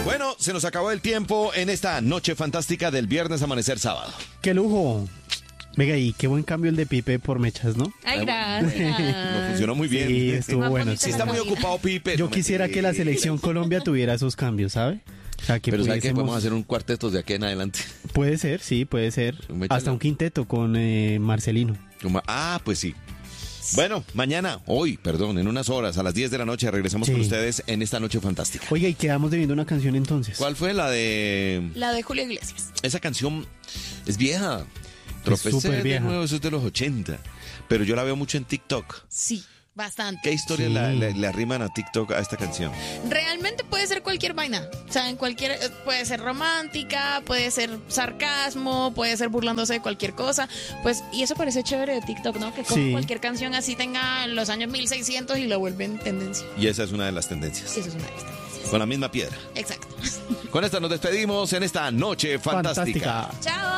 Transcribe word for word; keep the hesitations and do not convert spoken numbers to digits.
Bueno, se nos acabó el tiempo en esta noche fantástica del viernes amanecer sábado. ¡Qué lujo! Venga, y qué buen cambio el de Pipe por mechas, ¿no? Ay, gracias. Nos funcionó muy bien. Sí, estuvo Más bueno. bonita Sí sí. está muy ocupado Pipe. Yo no quisiera mentiras. que la selección Colombia tuviera esos cambios, ¿sabe? O sea, que Pero ¿sabe qué? pudiésemos- Podemos hacer un cuarteto de aquí en adelante. Puede ser, sí, puede ser. Métalo. Hasta un quinteto con eh, Marcelino. Como- Ah, pues sí. Bueno, mañana, hoy, perdón, en unas horas, a las diez de la noche, regresamos Sí. con ustedes en esta noche fantástica. Oiga, y quedamos debiendo una canción entonces. ¿Cuál fue la de...? La de Julio Iglesias. Esa canción es vieja. Tropecé súper de vieja. nuevo, eso es de los ochenta. Pero yo la veo mucho en TikTok. Sí, bastante. ¿Qué historia Sí. la- le, le arriman a TikTok a esta canción? Realmente puede ser cualquier vaina. O sea, en cualquier. eh, Puede ser romántica, puede ser sarcasmo, puede ser burlándose de cualquier cosa. Pues, y eso parece chévere de TikTok, ¿no? Que coja Sí. cualquier canción así tenga los años mil seiscientos y lo vuelven tendencia. Y esa es una de las tendencias. Eso es una de las tendencias. Con la misma piedra. Exacto. Con esta nos despedimos en esta noche fantástica. Fantástica. Chao.